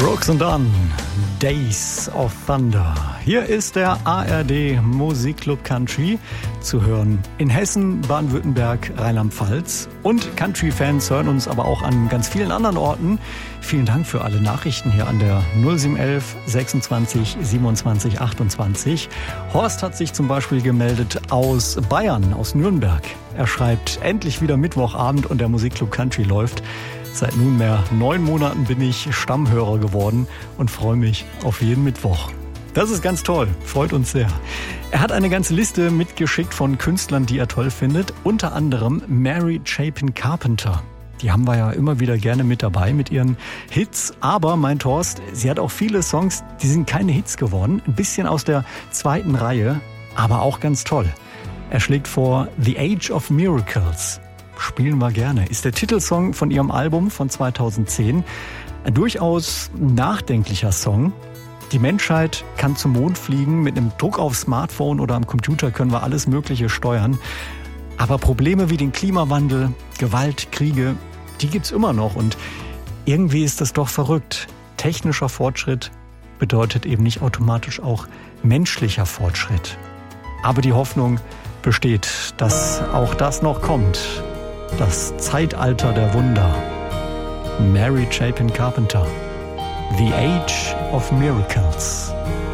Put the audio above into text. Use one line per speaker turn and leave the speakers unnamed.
Brooks and Dunn, Days of Thunder. Hier ist der ARD Musikclub Country zu hören in Hessen, Baden-Württemberg, Rheinland-Pfalz. Und Country-Fans hören uns aber auch an ganz vielen anderen Orten. Vielen Dank für alle Nachrichten hier an der 0711 26 27 28. Horst hat sich zum Beispiel gemeldet aus Bayern, aus Nürnberg. Er schreibt, endlich wieder Mittwochabend und der Musikclub Country läuft. Seit nunmehr 9 Monaten bin ich Stammhörer geworden und freue mich auf jeden Mittwoch. Das ist ganz toll, freut uns sehr. Er hat eine ganze Liste mitgeschickt von Künstlern, die er toll findet, unter anderem Mary Chapin Carpenter. Die haben wir ja immer wieder gerne mit dabei mit ihren Hits, aber, meint Horst, sie hat auch viele Songs, die sind keine Hits geworden, ein bisschen aus der zweiten Reihe, aber auch ganz toll. Er schlägt vor The Age of Miracles. Spielen wir gerne. Ist der Titelsong von ihrem Album von 2010. Ein durchaus nachdenklicher Song. Die Menschheit kann zum Mond fliegen. Mit einem Druck aufs Smartphone oder am Computer können wir alles Mögliche steuern. Aber Probleme wie den Klimawandel, Gewalt, Kriege, die gibt's immer noch. Und irgendwie ist das doch verrückt. Technischer Fortschritt bedeutet eben nicht automatisch auch menschlicher Fortschritt. Aber die Hoffnung besteht, dass auch das noch kommt. Das Zeitalter der Wunder. Mary Chapin Carpenter. The Age of Miracles.